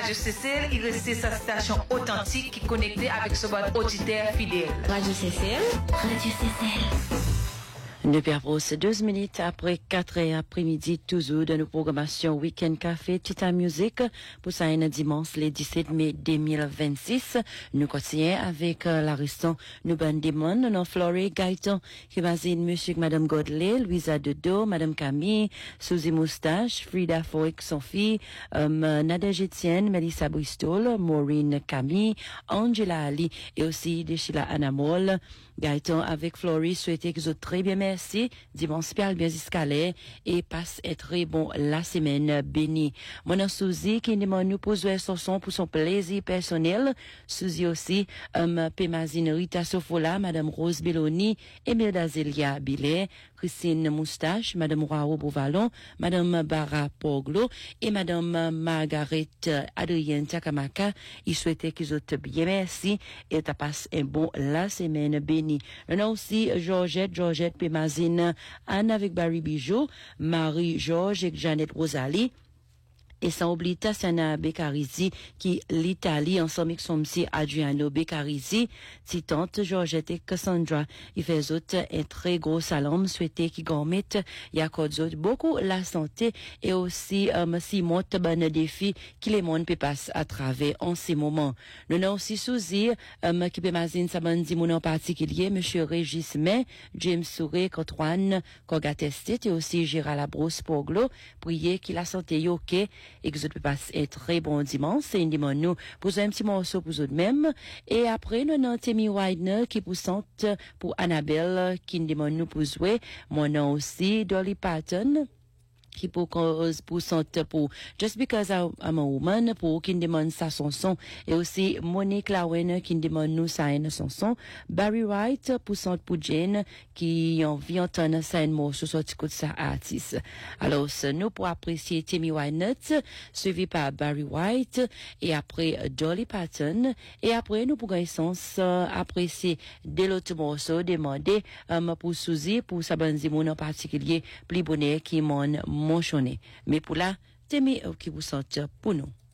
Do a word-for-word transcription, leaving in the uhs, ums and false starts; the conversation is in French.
Radio Cécile, il reste sa station authentique qui est connectée avec ce bon auditeur fidèle. Radio Cécile. Radio Cécile. Nous perdons douze minutes après quatre heures après-midi, toujours de nos programmations Weekend Café Tita Music pour ça un dimanche le dix-sept mai deux mille vingt-six. Nous continuons avec euh, la restant nous bandimon, non Floré, Gaëtan, qui basine Monsieur et Madame Godley, Louisa Dodo, Madame Camille, Suzy Moustache, Frida Foic, son fille, euh, Nadège Etienne, Melissa Bristol, Maureen Camille, Angela Ali et aussi de Sheila Anamol. Gaëtan avec Floré souhaitait que vous très bien merci, dimanche spécial bien escalé et passe un très bon la semaine bénie. Mon nom Suzy qui demande nous poser son son pour son plaisir personnel. Suzy aussi, um, Pémazine Rita Sofola, Madame Rose Belloni, Emelda Zelia Billet, Christine Moustache, Madame Roiro Bouvalon, Madame Bara Poglo et Madame Margaret Adrienne Takamaka. Ils souhaitaient qu'ils ont bien merci et tu passes un bon la semaine bénie. On a aussi Georgette, Georgette Pémazine, Anne avec Barry Bijou, Marie-Georges et Jeannette Rosalie. Et sans oublier Tassiana Beccarisi, qui l'Italie, ensemble avec son monsieur Adriano Beccarisi, si tante Georgette et Cassandra, il fait autres un très gros salam, souhaité qui gourmette, il y a quoi d'autre, beaucoup la santé, et aussi, um, si monte bon défi, qui les monde peut passer à travers en ces moments. Nous avons aussi Suzy, um, qui peut m'azine sa bande mon en particulier, monsieur Régis May, James Souré, Cotroine, Kogatestit, et aussi Gérald Labrousse Poglo, prier qu'il la santé y ok, et que vous pouvez passer un très bon dimanche. C'est une dimanche nous pour un petit morceau pour vous même. Et après, nous avons Tammy Widener qui poussante pour Annabelle qui nous demande nous pour jouer. Mon nom aussi, Dolly Parton. Qui pour cause pour santé pour Just Because I'm a Woman pour qui demande sa chanson et aussi Monique Lawen qui demande nous sa une chanson Barry White pour santé pour Jane qui en vient entendre sa une morceau sorti de sa artiste. Alors nous pour apprécier Tammy Wynette suivi par Barry White et après Dolly Parton et après nous pour sens apprécier de l'autre morceau demander um, pour Suzy pour sa bande en particulier plus bonheur qui mon mentionné. Mais pour là, t'aimer qui vous sente pour nous.